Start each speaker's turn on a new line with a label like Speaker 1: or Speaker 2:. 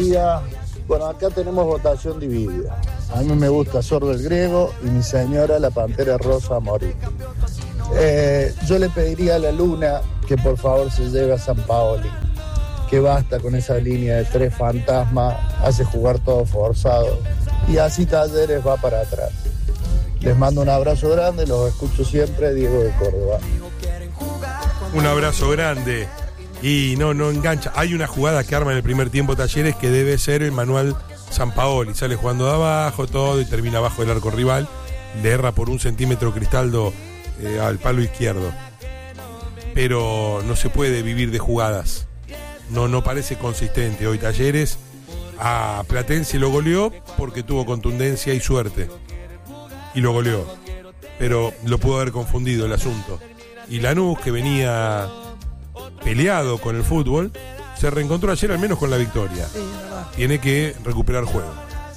Speaker 1: día. Bueno, acá tenemos votación dividida. A mí me gusta Sordo el Griego y mi señora la Pantera Rosa a morir. Yo le pediría a la Luna que por favor se lleve a Sampaoli, que basta con esa línea de 3 fantasmas, hace jugar todo forzado y así Talleres va para atrás. Les mando un abrazo grande, los escucho siempre, Diego de Córdoba.
Speaker 2: Un abrazo grande. Y no engancha. Hay una jugada que arma en el primer tiempo Talleres que debe ser el manual Sampaoli. Sale jugando de abajo todo y termina abajo del arco rival. Le erra por 1 centímetro Cristaldo al palo izquierdo. Pero no se puede vivir de jugadas. No parece consistente. Hoy Talleres a Platense lo goleó porque tuvo contundencia y suerte. Y lo goleó. Pero lo pudo haber confundido el asunto. Y Lanús, que venía peleado con el fútbol, se reencontró ayer al menos con la victoria. Tiene que recuperar juego.